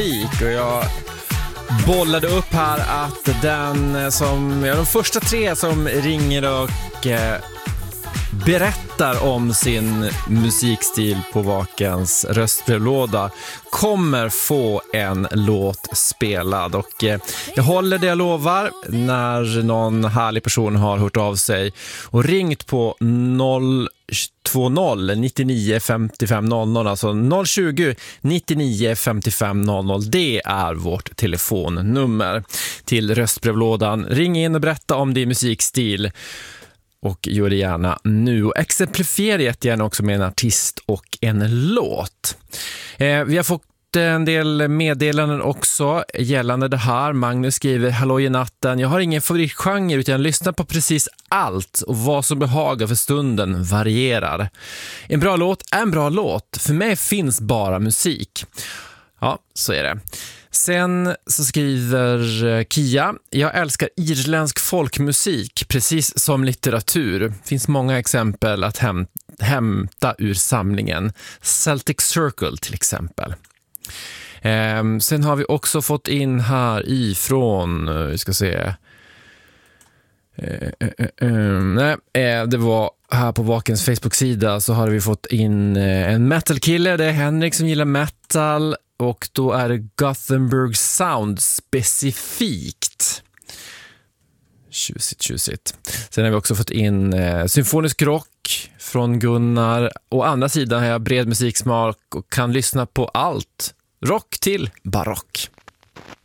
Och jag bollade upp här att de första 3 som ringer och berättar om sin musikstil på Vakens röstbrevlåda kommer få en låt spelad. Och jag håller det jag lovar när någon härlig person har hört av sig och ringt på 020 99 55 00, alltså 020 99 55 00. Det är vårt telefonnummer till röstbrevlådan. Ring in och berätta om din musikstil. Och gör det gärna nu. Och exemplifiera jättegärna också med en artist och en låt. Vi har fått en del meddelanden också gällande det här. Magnus skriver: hallå i natten, jag har ingen favoritgenre utan jag lyssnar på precis allt och vad som behagar för stunden varierar. En bra låt är en bra låt. För mig finns bara musik. Ja, så är det. Sen så skriver Kia: jag älskar irländsk folkmusik precis som litteratur. Finns många exempel att hämta ur samlingen. Celtic Circle till exempel. Sen har vi också fått in här ifrån, vi ska se. Det var här på Vakens Facebook-sida så har vi fått in en metalkille. Det är Henrik som gillar metal. Och då är det Gothenburg Sound specifikt. Tjusigt. Sen har vi också fått in symfonisk rock från Gunnar. Å andra sidan har jag bred musiksmak och kan lyssna på allt. Rock till barock.